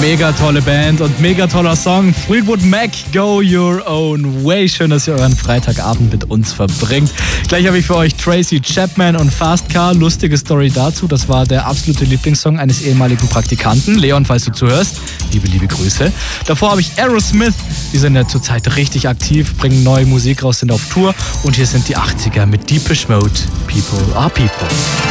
Mega tolle Band und mega toller Song. Fleetwood Mac, Go Your Own Way. Schön, dass ihr euren Freitagabend mit uns verbringt. Gleich habe ich für euch Tracy Chapman und Fast Car. Lustige Story dazu. Das war der absolute Lieblingssong eines ehemaligen Praktikanten. Leon, falls du zuhörst, liebe Grüße. Davor habe ich Aerosmith. Die sind ja zurzeit richtig aktiv, bringen neue Musik raus, sind auf Tour. Und hier sind die 80er mit Depeche Mode. People are People.